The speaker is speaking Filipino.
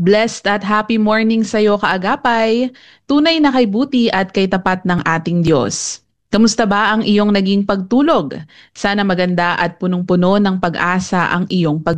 Blessed at happy morning sa iyo, kaagapay. Tunay na kay buti at kay tapat ng ating Diyos. Kamusta ba ang iyong naging pagtulog? Sana maganda at punong-puno ng pag-asa ang iyong